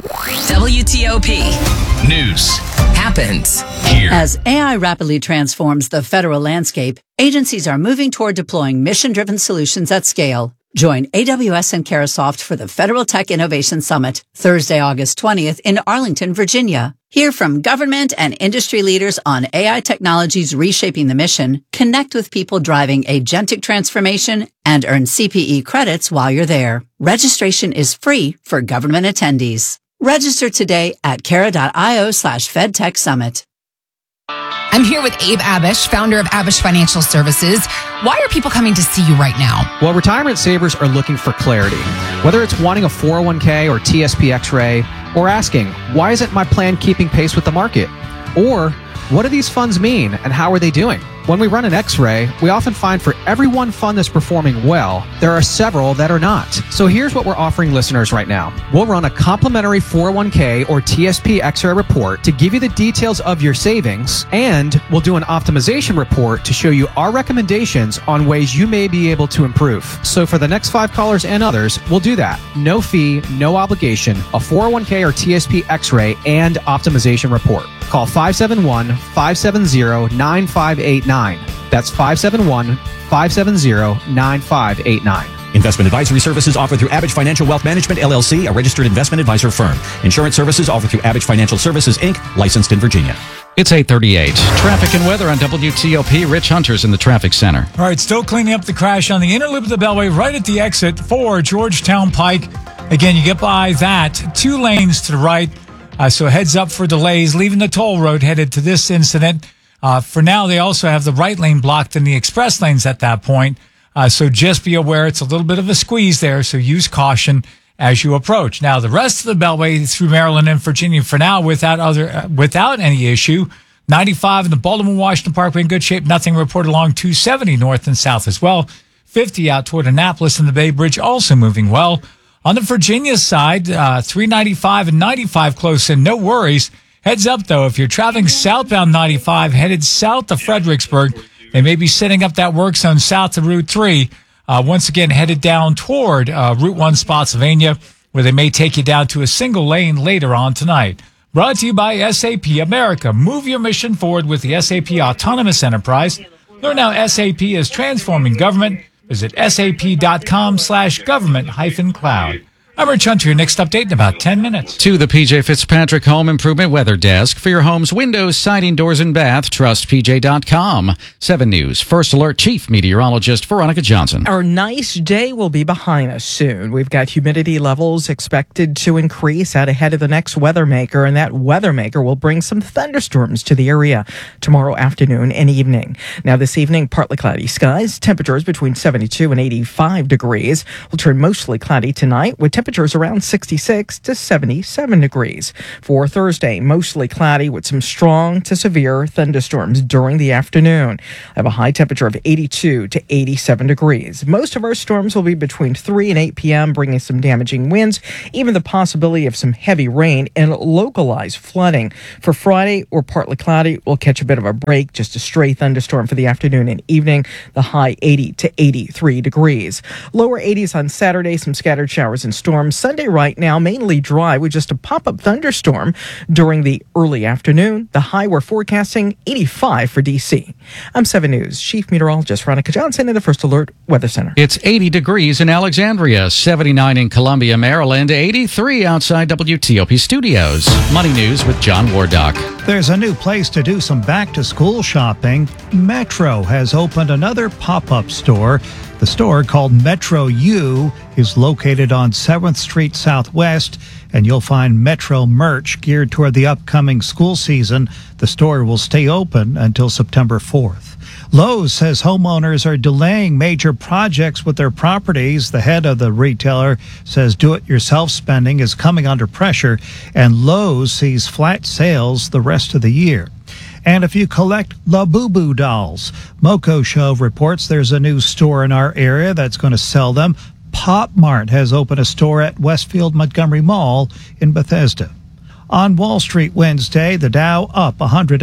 Speaker 4: WTOP.
Speaker 3: News
Speaker 4: happens
Speaker 3: here.
Speaker 5: As AI rapidly transforms the federal landscape, agencies are moving toward deploying mission-driven solutions at scale. Join AWS and Carahsoft for the Federal Tech Innovation Summit, Thursday, August 20th in Arlington, Virginia. Hear from government and industry leaders on AI technologies reshaping the mission, connect with people driving agentic transformation, and earn CPE credits while you're there. Registration is free for government attendees. Register today at cara.io/FedTech Summit.
Speaker 7: I'm here with Abe Abish, founder of Abish Financial Services. Why are people coming to see you right now?
Speaker 24: Well, retirement savers are looking for clarity. Whether it's wanting a 401k or TSP X-ray, or asking, why isn't my plan keeping pace with the market? Or, what do these funds mean and how are they doing? When we run an X-ray, we often find for every one fund that's performing well, there are several that are not. So here's what we're offering listeners right now. We'll run a complimentary 401k or TSP X-ray report to give you the details of your savings, and we'll do an optimization report to show you our recommendations on ways you may be able to improve. So for the next 5 callers and others, we'll do that. No fee, no obligation, a 401k or TSP X-ray and optimization report. Call 571-570-9589. That's 571-570-9589.
Speaker 25: Investment advisory services offered through Abish Financial Wealth Management, LLC, a registered investment advisor firm. Insurance services offered through Abish Financial Services, Inc., licensed in Virginia.
Speaker 2: It's 8:38. Traffic and weather on WTOP. Rich Hunter's in the traffic center.
Speaker 14: All right, still cleaning up the crash on the inner loop of the Beltway right at the exit for Georgetown Pike. Again, you get by that, 2 lanes to the right. So heads up for delays, leaving the toll road headed to this incident. For now, they also have the right lane blocked in the express lanes at that point. So just be aware it's a little bit of a squeeze there, so use caution as you approach. Now, the rest of the Beltway through Maryland and Virginia for now without any issue. 95 in the Baltimore-Washington Parkway in good shape. Nothing reported along 270 north and south as well. 50 out toward Annapolis and the Bay Bridge also moving well. On the Virginia side, 395 and 95 close in. No worries. Heads up, though, if you're traveling southbound 95, headed south to Fredericksburg, they may be setting up that work zone south of Route 3. Once again, headed down toward Route 1 Spotsylvania, where they may take you down to a single lane later on tonight. Brought to you by SAP America. Move your mission forward with the SAP Autonomous Enterprise. Learn how SAP is transforming government. Visit sap.com/government-cloud. I'm Rich Hunter. Your next update in about 10 minutes.
Speaker 2: To the PJ Fitzpatrick Home Improvement Weather Desk. For your home's windows, siding, doors, and bath, trust PJ.com. 7 News First Alert Chief Meteorologist Veronica Johnson.
Speaker 8: Our nice day will be behind us soon. We've got humidity levels expected to increase out ahead of the next weather maker, and that weather maker will bring some thunderstorms to the area tomorrow afternoon and evening. Now, this evening, partly cloudy skies, temperatures between 72 and 85 degrees. Will turn mostly cloudy tonight with temperatures around 66 to 77 degrees. For Thursday, mostly cloudy with some strong to severe thunderstorms during the afternoon. I have a high temperature of 82 to 87 degrees. Most of our storms will be between 3 and 8 p.m., bringing some damaging winds, even the possibility of some heavy rain and localized flooding. For Friday, we're partly cloudy. We'll catch a bit of a break, just a stray thunderstorm for the afternoon and evening. The high 80 to 83 degrees. Lower 80s on Saturday, some scattered showers and storms. Sunday right now, mainly dry with just a pop-up thunderstorm during the early afternoon. The high we're forecasting 85 for D.C. I'm 7 News Chief Meteorologist Veronica Johnson in the First Alert Weather Center.
Speaker 2: It's 80 degrees in Alexandria, 79 in Columbia, Maryland, 83 outside WTOP studios. Money News with John Wardock.
Speaker 9: There's a new place to do some back-to-school shopping. Metro has opened another pop-up store. The store, called Metro U, is located on 7th Street Southwest, and you'll find Metro merch geared toward the upcoming school season. The store will stay open until September 4th. Lowe's says homeowners are delaying major projects with their properties. The head of the retailer says do-it-yourself spending is coming under pressure, and Lowe's sees flat sales the rest of the year. And if you collect Labubu dolls, Moco Show reports there's a new store in our area that's going to sell them. Pop Mart has opened a store at Westfield Montgomery Mall in Bethesda. On Wall Street Wednesday, the Dow up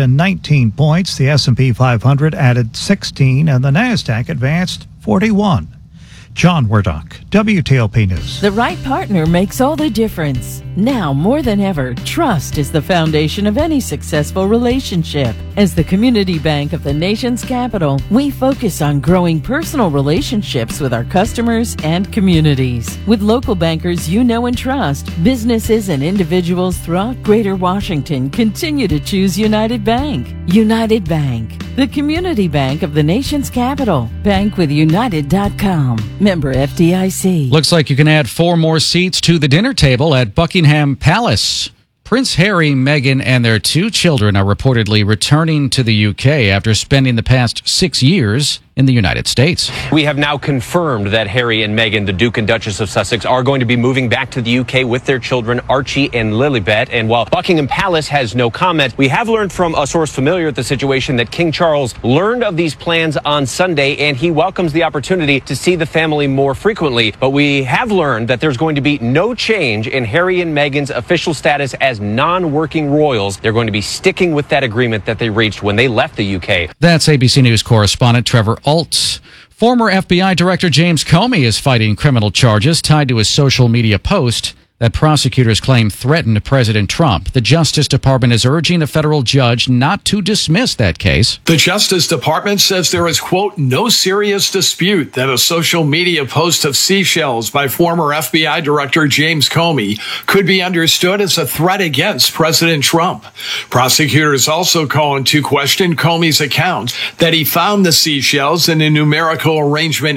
Speaker 9: 119 points, the S&P 500 added 16, and the Nasdaq advanced 41. John Wardock, WTOP News.
Speaker 10: The right partner makes all the difference. Now, more than ever, trust is the foundation of any successful relationship. As the community bank of the nation's capital, we focus on growing personal relationships with our customers and communities. With local bankers you know and trust, businesses and individuals throughout Greater Washington continue to choose United Bank. United Bank, the community bank of the nation's capital. Bankwithunited.com. Member FDIC.
Speaker 2: Looks like you can add 4 more seats to the dinner table at Buckingham Palace. Prince Harry, Meghan, and their 2 children are reportedly returning to the UK after spending the past 6 years in the United States.
Speaker 11: We have now confirmed that Harry and Meghan, the Duke and Duchess of Sussex, are going to be moving back to the UK with their children, Archie and Lilibet. And while Buckingham Palace has no comment, we have learned from a source familiar with the situation that King Charles learned of these plans on Sunday, and he welcomes the opportunity to see the family more frequently. But we have learned that there's going to be no change in Harry and Meghan's official status as non-working royals. They're going to be sticking with that agreement that they reached when they left the UK.
Speaker 2: That's ABC News correspondent Trevor Alt. Former FBI Director James Comey is fighting criminal charges tied to his social media post that prosecutors claim threatened President Trump. The Justice Department is urging a federal judge not to dismiss that case.
Speaker 12: The Justice Department says there is, quote, no serious dispute that a social media post of seashells by former FBI Director James Comey could be understood as a threat against President Trump. Prosecutors also call into question Comey's account that he found the seashells in a numerical arrangement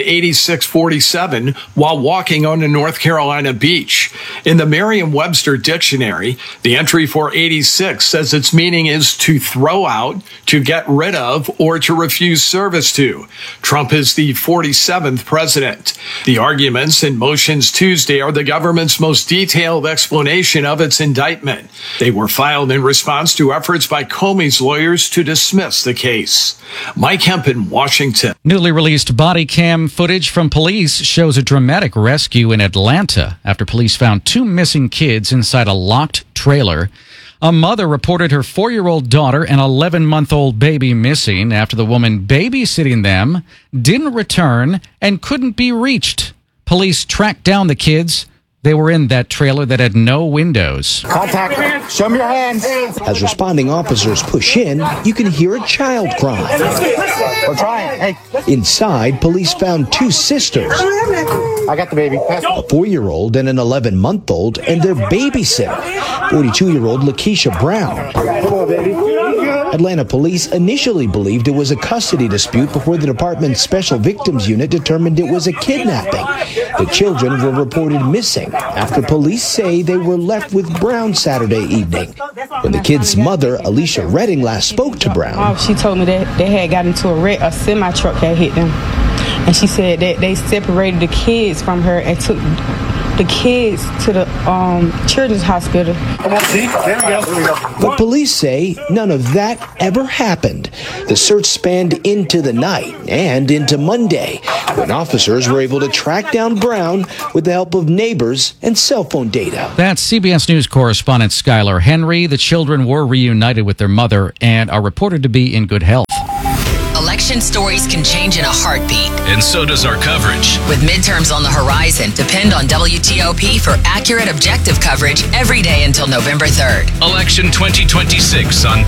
Speaker 12: 8647 while walking on a North Carolina beach. In the Merriam-Webster dictionary, the entry for 86 says its meaning is to throw out, to get rid of, or to refuse service to. Trump is the 47th president. The arguments and motions Tuesday are the government's most detailed explanation of its indictment. They were filed in response to efforts by Comey's lawyers to dismiss the case. Mike Hempen, Washington.
Speaker 2: Newly released body cam footage from police shows a dramatic rescue in Atlanta after police found 2 missing kids inside a locked trailer. A mother reported her 4-year-old daughter and 11-month-old baby missing after the woman babysitting them didn't return and couldn't be reached. Police tracked down the kids. They were in that trailer that had no windows.
Speaker 6: Contact. Show me your hands. As responding officers push in, you can hear a child cry.
Speaker 21: We're trying. Hey.
Speaker 6: Inside, police found two sisters.
Speaker 21: I got the baby.
Speaker 6: A 4-year-old and an 11-month-old and their babysitter, 42-year-old Lakeisha Brown.
Speaker 21: Come on, baby.
Speaker 6: Atlanta police initially believed it was a custody dispute before the department's Special Victims Unit determined it was a kidnapping. The children were reported missing after police say they were left with Brown Saturday evening. When the kids' mother, Alicia Redding, last spoke to Brown,
Speaker 13: she told me that they had got into a wreck, a semi-truck had hit them. And she said that they separated the kids from her and took the kids to the children's hospital.
Speaker 6: But police say none of that ever happened. The search spanned into the night and into Monday, when officers were able to track down Brown with the help of neighbors and cell phone data.
Speaker 2: That's CBS News correspondent Skylar Henry. The children were reunited with their mother and are reported to be in good health.
Speaker 4: Election stories can change in a heartbeat.
Speaker 3: And so does our coverage.
Speaker 4: With midterms on the horizon, depend on WTOP for accurate, objective coverage every day until November 3rd.
Speaker 3: Election 2026 on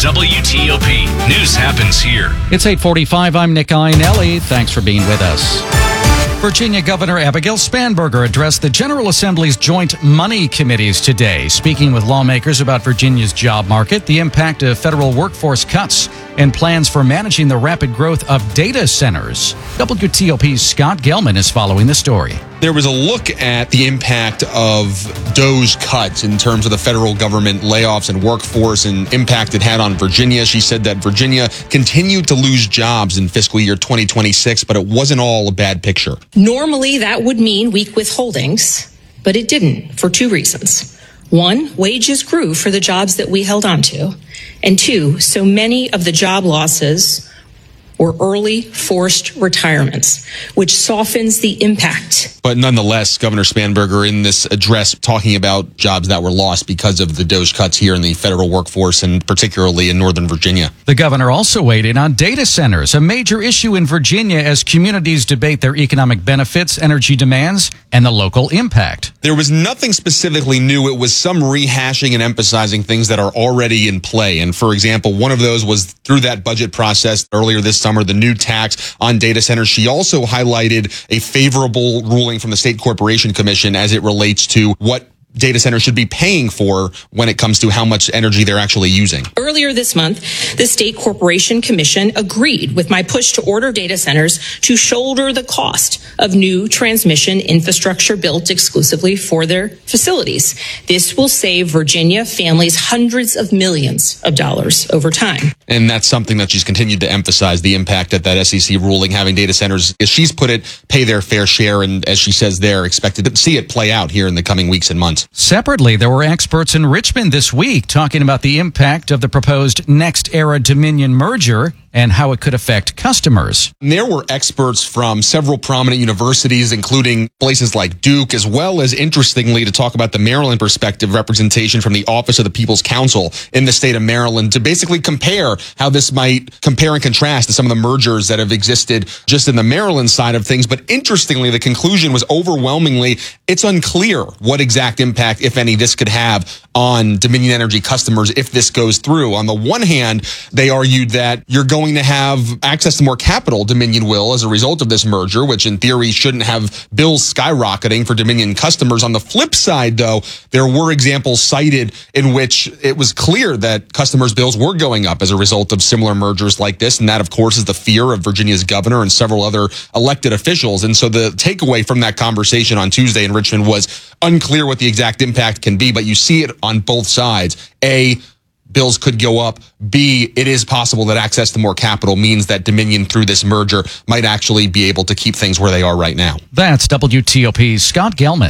Speaker 3: WTOP. News happens here.
Speaker 2: It's 8:45. I'm Nick Iannelli. Thanks for being with us. Virginia Governor Abigail Spanberger addressed the General Assembly's Joint Money Committees today, speaking with lawmakers about Virginia's job market, the impact of federal workforce cuts, and plans for managing the rapid growth of data centers. WTOP's Scott Gelman is following the story.
Speaker 15: There was a look at the impact of DOGE cuts in terms of the federal government layoffs and workforce and impact it had on Virginia. She said that Virginia continued to lose jobs in fiscal year 2026, but it wasn't all a bad picture.
Speaker 16: Normally, that would mean weak withholdings, but it didn't for two reasons. One, wages grew for the jobs that we held on to. And two, so many of the job losses were early forced retirements, which softens the impact.
Speaker 15: But nonetheless, Governor Spanberger in this address talking about jobs that were lost because of the DOGE cuts here in the federal workforce and particularly in Northern Virginia.
Speaker 2: The governor also weighed in on data centers, a major issue in Virginia as communities debate their economic benefits, energy demands, and the local impact.
Speaker 15: There was nothing specifically new. It was some rehashing and emphasizing things that are already in play. And for example, one of those was through that budget process earlier this summer, the new tax on data centers. She also highlighted a favorable ruling from the State Corporation Commission as it relates to what data centers should be paying for when it comes to how much energy they're actually using.
Speaker 16: Earlier this month, the State Corporation Commission agreed with my push to order data centers to shoulder the cost of new transmission infrastructure built exclusively for their facilities. This will save Virginia families hundreds of millions of dollars over time.
Speaker 15: And that's something that she's continued to emphasize, the impact that SEC ruling, having data centers, as she's put it, pay their fair share. And as she says, they're expected to see it play out here in the coming weeks and months.
Speaker 2: Separately, there were experts in Richmond this week talking about the impact of the proposed NextEra Dominion merger and how it could affect customers.
Speaker 15: There were experts from several prominent universities, including places like Duke, as well as, interestingly, to talk about the Maryland perspective, representation from the Office of the People's Counsel in the state of Maryland to basically compare how this might compare and contrast to some of the mergers that have existed just in the Maryland side of things. But interestingly, the conclusion was overwhelmingly, it's unclear what exact impact, if any, this could have on Dominion Energy customers if this goes through. On the one hand, they argued that you're going to have access to more capital, Dominion will, as a result of this merger, which in theory shouldn't have bills skyrocketing for Dominion customers. On the flip side, though, there were examples cited in which it was clear that customers' bills were going up as a result of similar mergers like this. And that, of course, is the fear of Virginia's governor and several other elected officials. And so the takeaway from that conversation on Tuesday in Richmond was unclear what the exact impact can be, but you see it on both sides. A, bills could go up. B, it is possible that access to more capital means that Dominion, through this merger, might actually be able to keep things where they are right now.
Speaker 2: That's WTOP's Scott Gelman.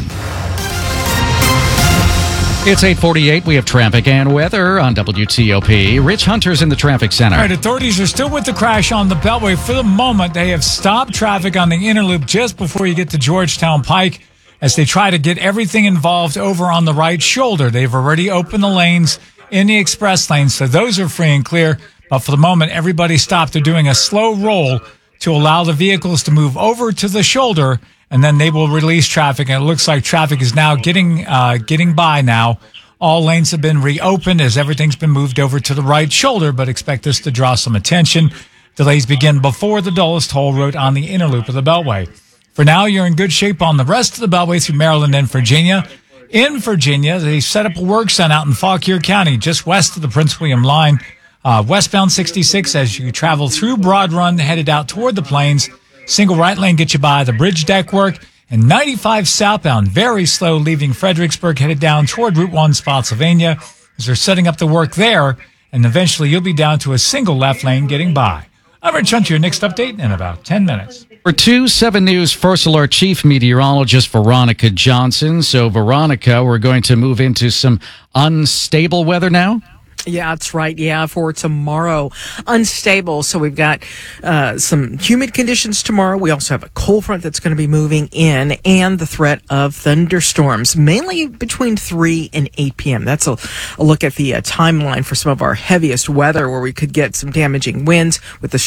Speaker 2: It's 8:48. We have traffic and weather on WTOP. Rich Hunter's in the traffic center.
Speaker 14: All right, authorities are still with the crash on the Beltway. For the moment, they have stopped traffic on the inner loop just before you get to Georgetown Pike as they try to get everything involved over on the right shoulder. They've already opened the lanes in the express lane, so those are free and clear. But for the moment, everybody stopped. They're doing a slow roll to allow the vehicles to move over to the shoulder, and then they will release traffic. And it looks like traffic is now getting by now. All lanes have been reopened as everything's been moved over to the right shoulder, but expect this to draw some attention. Delays begin before the Dulles Toll Road on the inner loop of the Beltway. For now, you're in good shape on the rest of the Beltway through Maryland and Virginia. In Virginia, they set up a work zone out in Fauquier County, just west of the Prince William line. Westbound 66 as you travel through Broad Run, headed out toward the Plains. Single right lane gets you by the bridge deck work. And 95 southbound, very slow, leaving Fredericksburg, headed down toward Route 1, Spotsylvania, as they're setting up the work there. And eventually you'll be down to a single left lane getting by. I'm Rich Hunt, your next update in about 10 minutes.
Speaker 2: For 7 News First Alert Chief Meteorologist Veronica Johnson. So, Veronica, we're going to move into some unstable weather now.
Speaker 8: Yeah, that's right. Yeah, for tomorrow. Unstable. So we've got some humid conditions tomorrow. We also have a cold front that's going to be moving in and the threat of thunderstorms, mainly between 3 and 8 p.m. That's a look at the timeline for some of our heaviest weather where we could get some damaging winds with the